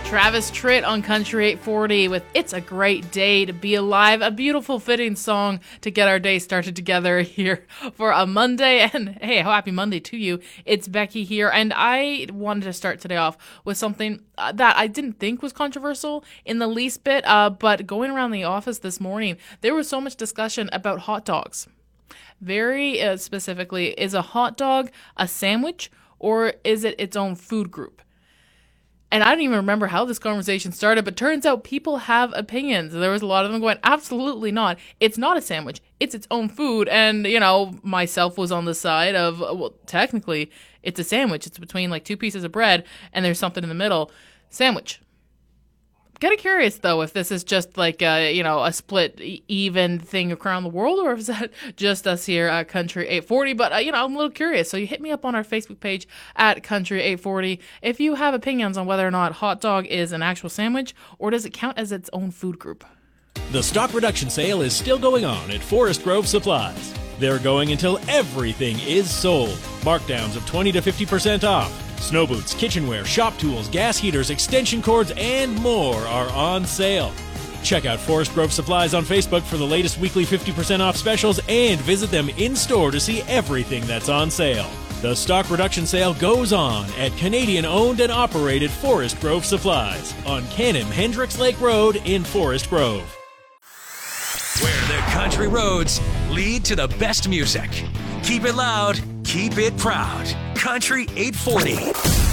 Travis Tritt on Country 840 with It's a Great Day to Be Alive, a beautiful fitting song to get our day started together here for a Monday. And hey, happy Monday to you. It's Becky here, and I wanted to start today off with something that I didn't think was controversial in the least bit, but going around the office this morning, there was so much discussion about hot dogs. Very specifically, is a hot dog a sandwich or is it its own food group? And I don't even remember how this conversation started, but turns out people have opinions. There was a lot of them going, absolutely not. It's not a sandwich. It's its own food. And, myself was on the side of, well, technically, it's a sandwich. It's between like two pieces of bread and there's something in the middle. Sandwich. Kind of curious, though, if this is just like, a split even thing around the world, or is that just us here at Country 840? But, I'm a little curious. So you hit me up on our Facebook page at Country 840 if you have opinions on whether or not hot dog is an actual sandwich, or does it count as its own food group? The stock reduction sale is still going on at Forest Grove Supplies. They're going until everything is sold. Markdowns of 20 to 50% off. Snow boots, kitchenware, shop tools, gas heaters, extension cords, and more are on sale. Check out Forest Grove Supplies on Facebook for the latest weekly 50% off specials and visit them in-store to see everything that's on sale. The stock reduction sale goes on at Canadian-owned and operated Forest Grove Supplies on Canham-Hendricks Lake Road in Forest Grove. Where the country roads lead to the best music. Keep it loud, keep it proud. Country 840.